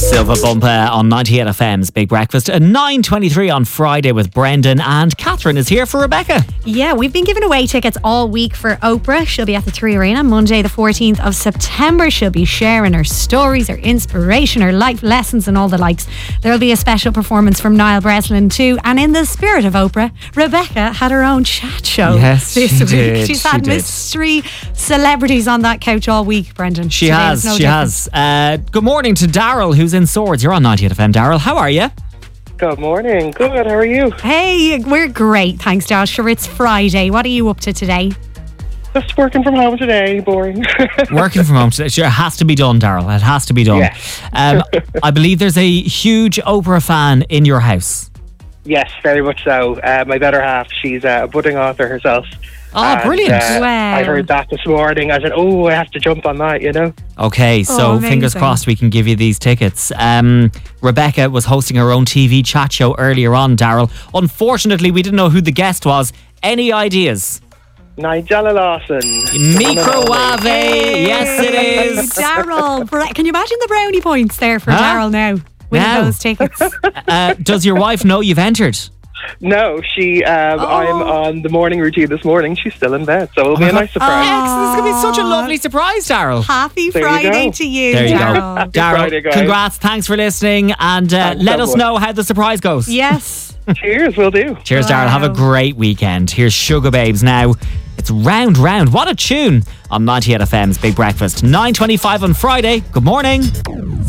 Silva Bumpa on 98 FM's Big Breakfast at 9:23 on Friday with Brendan, and Catherine is here for Rebecca. Yeah, we've been giving away tickets all week for Oprah. She'll be at the 3 Arena Monday the 14th of September. She'll be sharing her stories, her inspiration, her life lessons and all the likes. There'll be a special performance from Niall Breslin too, and in the spirit of Oprah, Rebecca had her own chat show Yes, this she week. did, She's she had did. mystery celebrities on that couch all week, Brendan. She Today has, was no she different. has. Good morning to Daryl, who's in Swords. You're on 98 FM, Daryl. How are you? Good morning. Good. How are you? Hey, we're great, thanks, Josh. Sure, it's Friday. What are you up to today? Just working from home today. Boring. Working from home today. Sure, it has to be done, Daryl. It has to be done. Yes. I believe there's a huge Oprah fan in your house. Yes, very much so. My better half, she's a budding author herself. Oh, And, brilliant. Wow. I heard that this morning. I said, oh, I have to jump on that, you know? Okay, so fingers amazing. crossed we can give you these tickets. Rebecca was hosting her own TV chat show earlier on, Daryl. Unfortunately, we didn't know who the guest was. Any ideas? Nigella Lawson. Microwave. Yes, it is. Daryl, can you imagine the brownie points there for Huh? Daryl now? With Now. those tickets. Does your wife know you've entered? No, I'm on the morning routine this morning. She's still in bed, so it'll be a nice surprise. Excellent. This is going to be such a lovely surprise, Daryl. Happy There you Friday go. to you, There you go. Daryl. Friday, Daryl, guys. congrats. Thanks for listening. And Thanks let so us much. know how the surprise goes. Yes. Cheers, will do. Cheers, Daryl. Have a Wow. great weekend. Here's Sugar Babes now. It's Round Round. What a tune on 98 FM's Big Breakfast. 9:25 on Friday. Good morning.